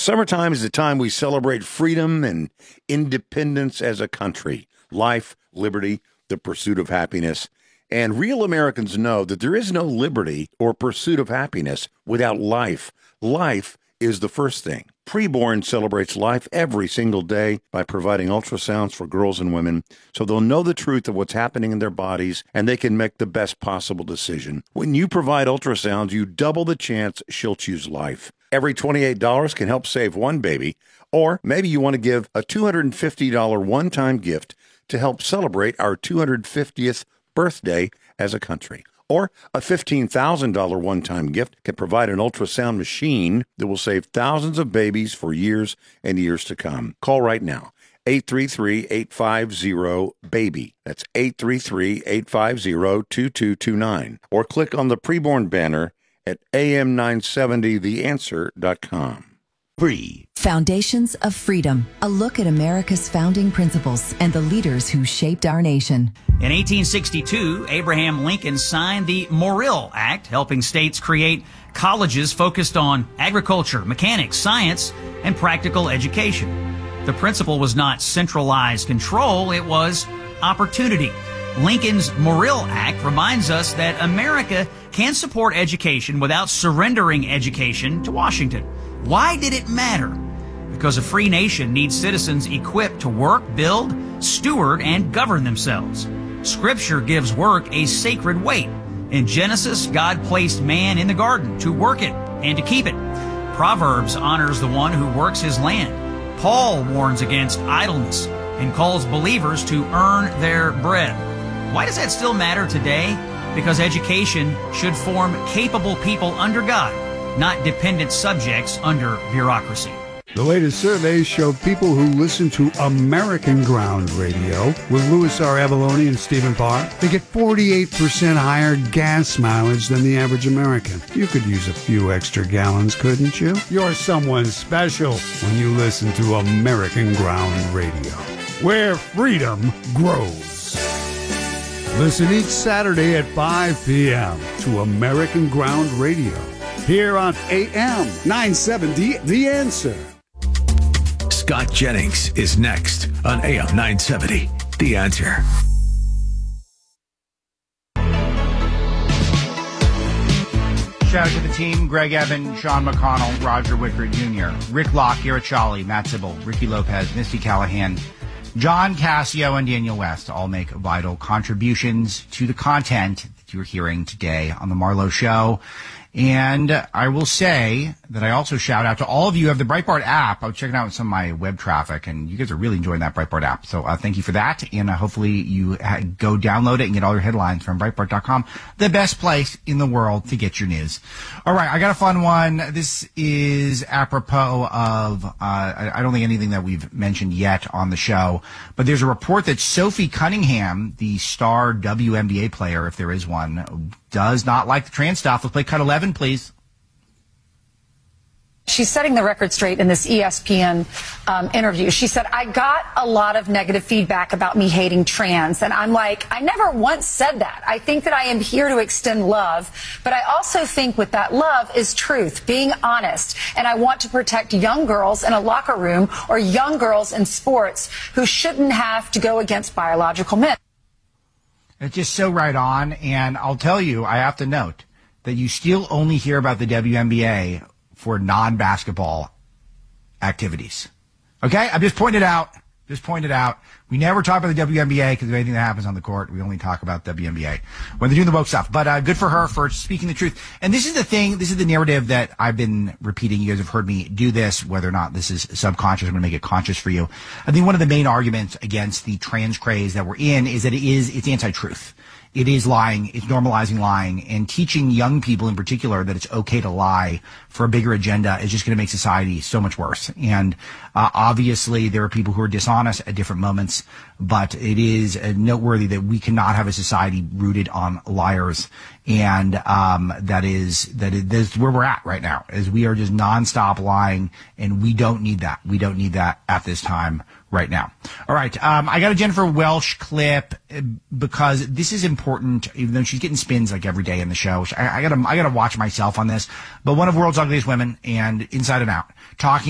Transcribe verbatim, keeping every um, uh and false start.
Summertime is the time we celebrate freedom and independence as a country. Life, liberty, the pursuit of happiness. And real Americans know that there is no liberty or pursuit of happiness without life. Life is the first thing. Preborn celebrates life every single day by providing ultrasounds for girls and women so they'll know the truth of what's happening in their bodies and they can make the best possible decision. When you provide ultrasounds, you double the chance she'll choose life. Every twenty-eight dollars can help save one baby, or maybe you want to give a two hundred fifty dollars one-time gift to help celebrate our two hundred fiftieth birthday as a country. Or a fifteen thousand dollars one-time gift can provide an ultrasound machine that will save thousands of babies for years and years to come. Call right now, eight three three, eight five zero, BABY. That's eight three three, eight five zero, two two two nine. Or click on the preborn banner at A M nine seventy the answer dot com. Free. Foundations of Freedom, a look at America's founding principles and the leaders who shaped our nation. In eighteen sixty-two, Abraham Lincoln signed the Morrill Act, helping states create colleges focused on agriculture, mechanics, science, and practical education. The principle was not centralized control, it was opportunity. Lincoln's Morrill Act reminds us that America can support education without surrendering education to Washington. Why did it matter? Because a free nation needs citizens equipped to work, build, steward, and govern themselves. Scripture gives work a sacred weight. In Genesis, God placed man in the garden to work it and to keep it. Proverbs honors the one who works his land. Paul warns against idleness and calls believers to earn their bread. Why does that still matter today? Because education should form capable people under God, not dependent subjects under bureaucracy. The latest surveys show people who listen to American Ground Radio with Louis R. Avalone and Stephen Parr, they get forty-eight percent higher gas mileage than the average American. You could use a few extra gallons, couldn't you? You're someone special when you listen to American Ground Radio, where freedom grows. Listen each Saturday at five p.m. to American Ground Radio, here on A M nine seventy The Answer. Scott Jennings is next on A M nine seventy The Answer. Shout out to the team: Greg Evan, Sean McConnell, Roger Wicker Junior, Rick Locke, Garrett Chali, Matt Sybil, Ricky Lopez, Misty Callahan, John Cassio, and Daniel West all make vital contributions to the content that you're hearing today on The Marlowe Show. And I will say that I also shout out to all of you who have the Breitbart app. I was checking out some of my web traffic, and you guys are really enjoying that Breitbart app. So uh, thank you for that. And uh, hopefully you ha- go download it and get all your headlines from Breitbart dot com, the best place in the world to get your news. All right, I got a fun one. This is apropos of, uh, I, I don't think anything that we've mentioned yet on the show, but there's a report that Sophie Cunningham, the star W N B A player, if there is one, does not like the trans stuff. Let's play cut eleven, please. She's setting the record straight in this E S P N um, interview. She said, I got a lot of negative feedback about me hating trans. And I'm like, I never once said that. I think that I am here to extend love. But I also think with that love is truth, being honest. And I want to protect young girls in a locker room or young girls in sports who shouldn't have to go against biological men. It's just so right on. And I'll tell you, I have to note that you still only hear about the W N B A for non-basketball activities. Okay? I'm just pointing it out. Just pointed out. We never talk about the W N B A because of anything that happens on the court. We only talk about W N B A when they're doing the woke stuff. But uh, good for her for speaking the truth. And this is the thing, this is the narrative that I've been repeating. You guys have heard me do this, whether or not this is subconscious. I'm going to make it conscious for you. I think one of the main arguments against the trans craze that we're in is that it is, it's anti-truth. It is lying. It's normalizing lying, and teaching young people in particular that it's okay to lie for a bigger agenda is just going to make society so much worse. And uh, obviously there are people who are dishonest at different moments, but it is uh, noteworthy that we cannot have a society rooted on liars. And um, that is that is, that is where we're at right now, is we are just nonstop lying, and we don't need that. We don't need that at this time right now. All right. Um, I got a Jennifer Welsh clip because this is important, even though she's getting spins like every day in the show. I, I gotta, I gotta watch myself on this, but one of the world's ugliest women and Inside and Out talking